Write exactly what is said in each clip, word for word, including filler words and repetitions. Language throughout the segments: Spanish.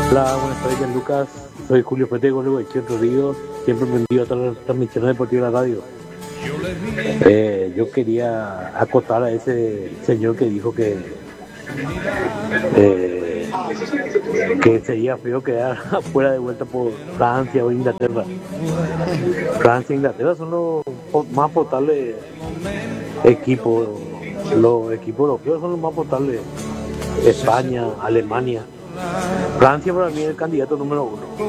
Hola, buenas tardes, Lucas. Soy Julio Fuente de Gualeguaychú, Río. Siempre prendido a todas las transmisiones deportivas de la radio. Eh, yo quería acotar a ese señor que dijo que eh, que sería feo quedar afuera de vuelta por Francia o Inglaterra. Francia e Inglaterra son los po- más potables equipos. Los equipos europeos son los más potables. España, Alemania. Francia para mí es el candidato número uno.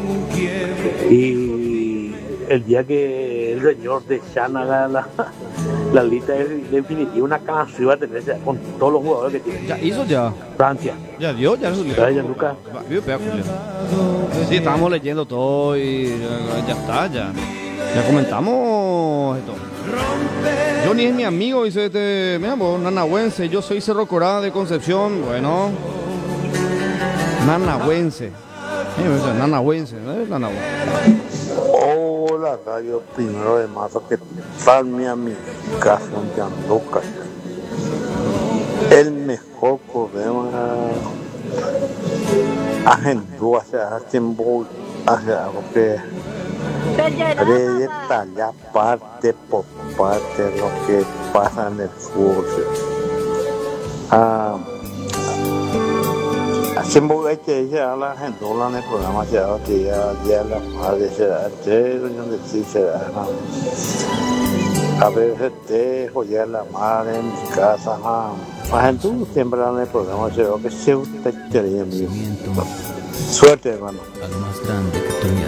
Y el día que el señor de Chan haga la, la lista de- definitiva, una canción va a tener ya con todos los jugadores que tiene. Ya hizo ya. Francia. Ya dio, ya Julio. Gracias, Lucas. Va, vive, pega, Julio. Sí, estábamos leyendo todo y ya, ya está, ya. Ya comentamos esto. Johnny es mi amigo, dice este, mira vos, nanahuense, yo soy Cerro Corada de Concepción, bueno. Nanahuense. Eh, Nanahuense, ¿no es nanahuense? Hola, radio primero de marzo, ¿qué tal mi amiga Gianluca? El mejor problema agendó hacia tiempo, hacia algo que detallar parte por parte lo que pasa en el fútbol. Ah, siempre hay que ir a la gente en el programa, ya día día la madre será el donde sí será. A veces te joya la madre en mi casa. La gente siempre en el programa, yo que siempre te quería, amigo. Suerte, hermano.